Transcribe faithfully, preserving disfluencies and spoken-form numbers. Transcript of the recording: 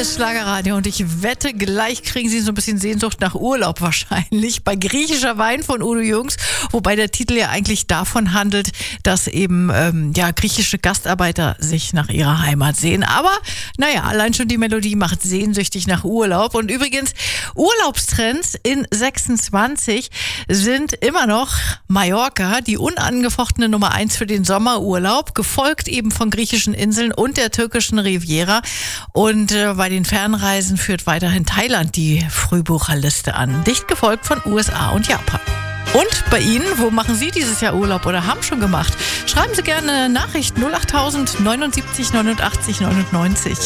ist Schlagerradio und ich wette, gleich kriegen Sie so ein bisschen Sehnsucht nach Urlaub wahrscheinlich bei Griechischer Wein von Udo Jürgens, wobei der Titel ja eigentlich davon handelt, dass eben ähm, ja griechische Gastarbeiter sich nach ihrer Heimat sehen. Aber naja, allein schon die Melodie macht sehnsüchtig nach Urlaub. Und übrigens, Urlaubstrends in sechsundzwanzig sind immer noch Mallorca, die unangefochtene Nummer eins für den Sommerurlaub, gefolgt eben von griechischen Inseln und der türkischen Riviera. Und äh, bei den Fernreisen führt weiterhin Thailand die Frühbucherliste an, dicht gefolgt von U S A und Japan. Und bei Ihnen, wo machen Sie dieses Jahr Urlaub oder haben schon gemacht? Schreiben Sie gerne Nachrichten null acht tausend neunundsiebzig neunundachtzig neunundneunzig.